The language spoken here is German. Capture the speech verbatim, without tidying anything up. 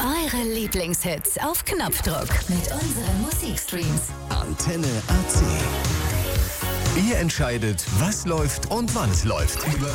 Eure Lieblingshits auf Knopfdruck mit unseren Musikstreams. Antenne A C. Ihr entscheidet, was läuft und wann es läuft. Über